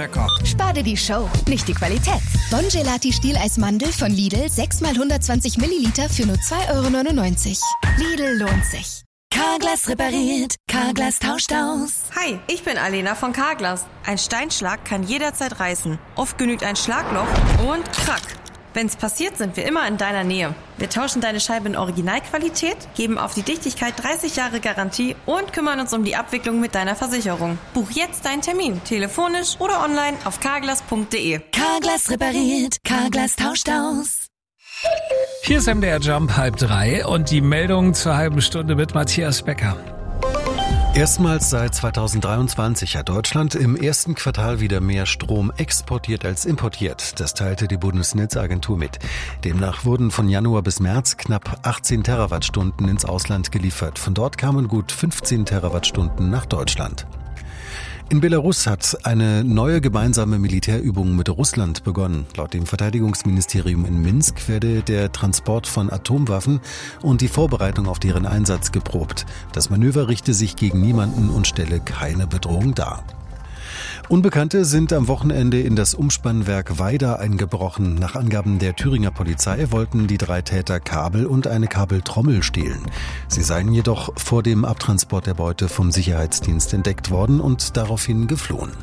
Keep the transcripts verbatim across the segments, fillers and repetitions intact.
lecker. Spar dir die Show, nicht die Qualität. Bon Gelati Stieleismandel von Lidl, sechs mal hundertzwanzig Milliliter für nur zwei Euro neunundneunzig. Lidl lohnt sich. Carglass repariert, Carglass tauscht aus. Hi, ich bin Alena von Carglass. Ein Steinschlag kann jederzeit reißen. Oft genügt ein Schlagloch und krack. Wenn's passiert, sind wir immer in deiner Nähe. Wir tauschen deine Scheibe in Originalqualität, geben auf die Dichtigkeit dreißig Jahre Garantie und kümmern uns um die Abwicklung mit deiner Versicherung. Buch jetzt deinen Termin, telefonisch oder online auf carglass punkt de. Carglass repariert, Carglass tauscht aus. Hier ist M D R Jump halb drei und die Meldung zur halben Stunde mit Matthias Becker. Erstmals seit zweitausenddreiundzwanzig hat Deutschland im ersten Quartal wieder mehr Strom exportiert als importiert. Das teilte die Bundesnetzagentur mit. Demnach wurden von Januar bis März knapp achtzehn Terawattstunden ins Ausland geliefert. Von dort kamen gut fünfzehn Terawattstunden nach Deutschland. In Belarus hat eine neue gemeinsame Militärübung mit Russland begonnen. Laut dem Verteidigungsministerium in Minsk werde der Transport von Atomwaffen und die Vorbereitung auf deren Einsatz geprobt. Das Manöver richte sich gegen niemanden und stelle keine Bedrohung dar. Unbekannte sind am Wochenende in das Umspannwerk Weida eingebrochen. Nach Angaben der Thüringer Polizei wollten die drei Täter Kabel und eine Kabeltrommel stehlen. Sie seien jedoch vor dem Abtransport der Beute vom Sicherheitsdienst entdeckt worden und daraufhin geflohen.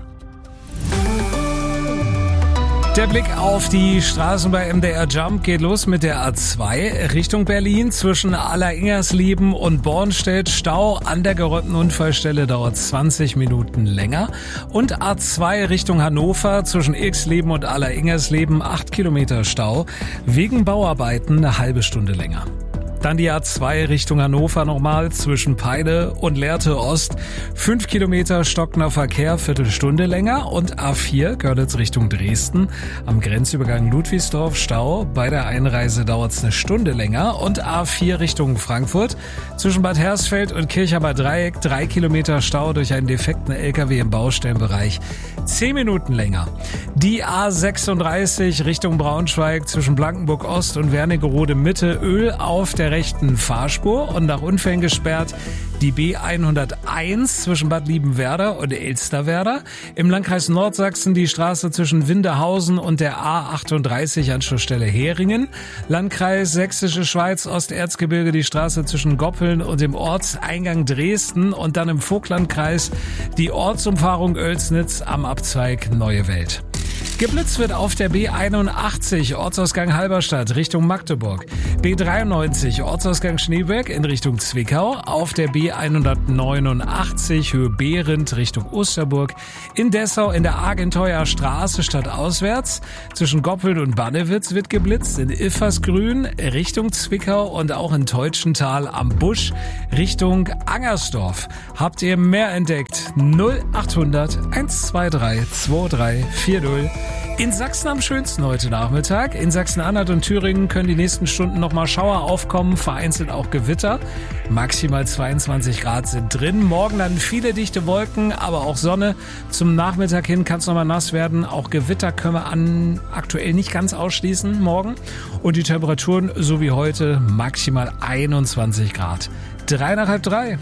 Der Blick auf die Straßen bei M D R Jump geht los mit der A zwei Richtung Berlin. Zwischen Aller-Ingersleben und Bornstedt Stau. An der geräumten Unfallstelle dauert zwanzig Minuten länger. Und A zwei Richtung Hannover zwischen Ilksleben und Aller-Ingersleben acht Kilometer Stau. Wegen Bauarbeiten eine halbe Stunde länger. Dann die A zwei Richtung Hannover nochmal zwischen Peine und Lehrte Ost. Fünf Kilometer stockender Verkehr, Viertelstunde länger. Und A vier Görlitz Richtung Dresden. Am Grenzübergang Ludwigsdorf Stau. Bei der Einreise dauert es eine Stunde länger. Und A vier Richtung Frankfurt. Zwischen Bad Hersfeld und Kirchheimer Dreieck. Drei Kilometer Stau durch einen defekten L K W im Baustellenbereich. Zehn Minuten länger. Die A sechsunddreißig Richtung Braunschweig zwischen Blankenburg Ost und Wernigerode Mitte. Öl auf der rechten Fahrspur und nach Unfällen gesperrt die B hunderteins zwischen Bad Liebenwerda und Elsterwerda. Im Landkreis Nordsachsen die Straße zwischen Windehausen und der A achtunddreißig Anschlussstelle Heringen. Landkreis Sächsische Schweiz Osterzgebirge die Straße zwischen Goppeln und dem Ortseingang Dresden und dann im Vogtlandkreis die Ortsumfahrung Oelsnitz am Abzweig Neue Welt. Geblitzt wird auf der B einundachtzig, Ortsausgang Halberstadt Richtung Magdeburg. B dreiundneunzig, Ortsausgang Schneeberg in Richtung Zwickau. Auf der B hundertneunundachtzig, Höhe Behrendt Richtung Osterburg. In Dessau in der Argenteuer Straße stadtauswärts. Zwischen Goppeln und Bannewitz wird geblitzt. In Ilfersgrün Richtung Zwickau und auch in Teutschenthal am Busch Richtung Angersdorf. Habt ihr mehr entdeckt? null achthundert hundertzweiundzwanzig drei vier null. In Sachsen am schönsten heute Nachmittag. In Sachsen-Anhalt und Thüringen können die nächsten Stunden nochmal Schauer aufkommen, vereinzelt auch Gewitter. Maximal zweiundzwanzig Grad sind drin. Morgen dann viele dichte Wolken, aber auch Sonne. Zum Nachmittag hin kann es nochmal nass werden. Auch Gewitter können wir an, aktuell nicht ganz ausschließen morgen. Und die Temperaturen, so wie heute, maximal einundzwanzig Grad. Drei nach halb drei.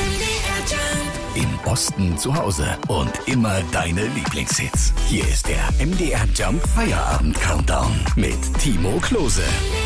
Im Osten zu Hause und immer deine Lieblingshits. Hier ist der M D R Jump Feierabend Countdown mit Timo Klose.